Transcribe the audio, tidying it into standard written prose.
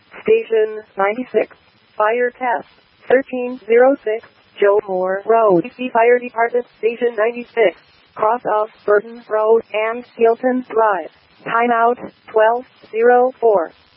Station 96. Fire test. 1306. Joe Moore Road. DC Fire Department. Station 96. Cross of Burton Road and Hilton Drive. Timeout 12:04.